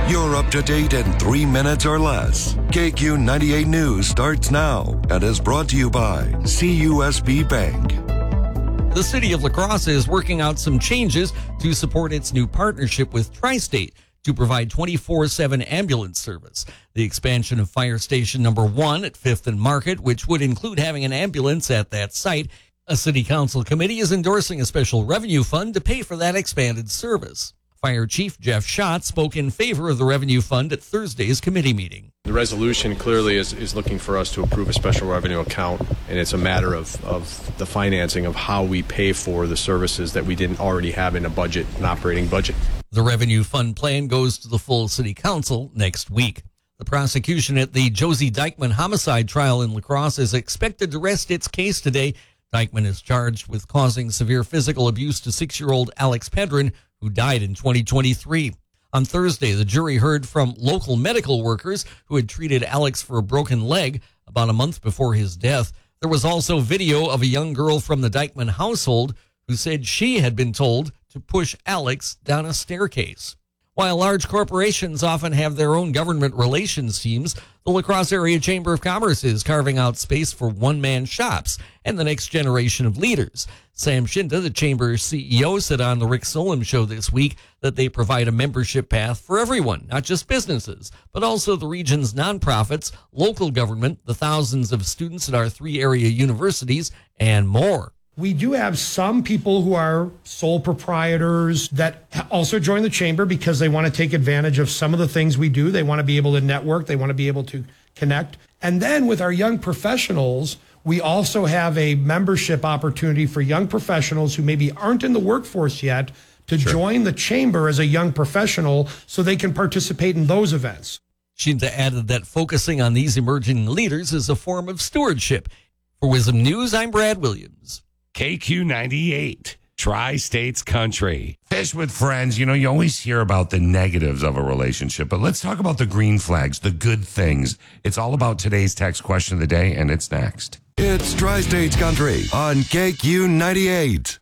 You're up to date in 3 minutes or less. KQ 98 News starts now and is brought to you by CUSB Bank. The city of La Crosse is working out some changes to support its new partnership with Tri-State to provide 24/7 ambulance service. The expansion of Fire Station Number 1 at 5th and Market, which would include having an ambulance at that site. A city council committee is endorsing a special revenue fund to pay for that expanded service. Fire Chief Jeff Schott spoke in favor of the revenue fund at Thursday's committee meeting. The resolution clearly is looking for us to approve a special revenue account, and it's a matter of the financing of how we pay for the services that we didn't already have in a budget, an operating budget. The revenue fund plan goes to the full city council next week. The prosecution at the Josie Dykeman homicide trial in La Crosse is expected to rest its case today. Dykeman is charged with causing severe physical abuse to 6-year-old Alex Pedron, who died in 2023. On Thursday, the jury heard from local medical workers who had treated Alex for a broken leg about a month before his death. There was also video of a young girl from the Dykeman household who said she had been told to push Alex down a staircase. While large corporations often have their own government relations teams, the La Crosse Area Chamber of Commerce is carving out space for one-man shops and the next generation of leaders. Sam Shinta, the chamber's CEO, said on the Rick Solem show this week that they provide a membership path for everyone, not just businesses, but also the region's nonprofits, local government, the thousands of students at our 3 area universities, and more. We do have some people who are sole proprietors that also join the chamber because they want to take advantage of some of the things we do. They want to be able to network. They want to be able to connect. And then with our young professionals, we also have a membership opportunity for young professionals who maybe aren't in the workforce yet to join the chamber as a young professional so they can participate in those events. Shinta added that focusing on these emerging leaders is a form of stewardship. For Wisdom News, I'm Brad Williams. KQ 98, Tri-States Country. Fish with friends. You know, you always hear about the negatives of a relationship, but let's talk about the green flags, the good things. It's all about today's text question of the day, and it's next. It's Tri-States Country on KQ 98.